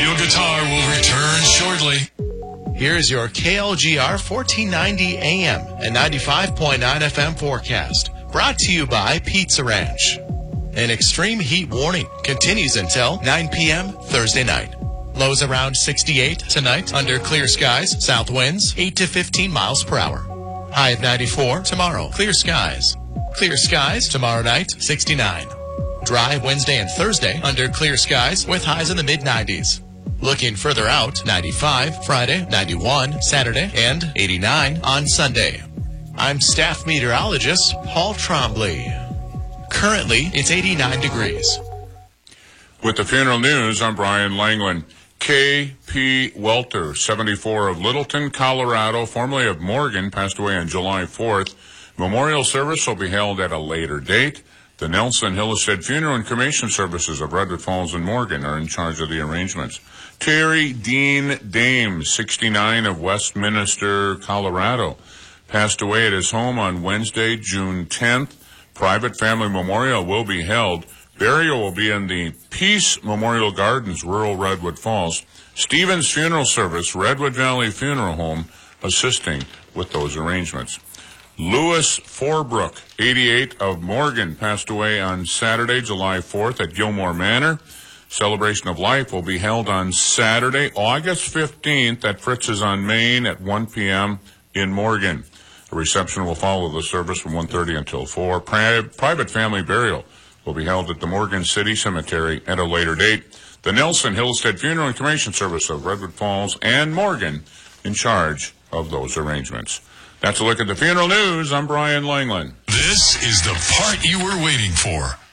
Steel Guitar will return shortly. Here's your KLGR 1490 AM and 95.9 FM forecast. Brought to you by Pizza Ranch. An extreme heat warning continues until 9 p.m. Thursday night. Lows around 68 tonight under clear skies. South winds 8 to 15 miles per hour. High of 94 tomorrow. Clear skies. Clear skies tomorrow night 69. Dry Wednesday and Thursday under clear skies with highs in the mid-90s. Looking further out, 95 Friday, 91 Saturday, and 89 on Sunday. I'm staff meteorologist Paul Trombley. Currently, it's 89 degrees. With the funeral news, I'm Brian Langland. K.P. Welter, 74, of Littleton, Colorado, formerly of Morgan, passed away on July 4th. Memorial service will be held at a later date. The Nelson Hillestead Funeral and Cremation Services of Redwood Falls and Morgan are in charge of the arrangements. Terry Dean Dame, 69, of Westminster, Colorado, passed away at his home on Wednesday, June 10th. Private family memorial will be held. Burial will be in the Peace Memorial Gardens, rural Redwood Falls. Stevens Funeral Service, Redwood Valley Funeral Home, assisting with those arrangements. Louis Forbrook, 88, of Morgan, passed away on Saturday, July 4th at Gilmore Manor. Celebration of Life will be held on Saturday, August 15th at Fritz's on Main at 1 p.m. in Morgan. A reception will follow the service from 1:30 until 4. Private family burial will be held at the Morgan City Cemetery at a later date. The Nelson Hillestead Funeral and Cremation Service of Redwood Falls and Morgan in charge of those arrangements. That's a look at the funeral news. I'm Brian Langland. This is the part you were waiting for.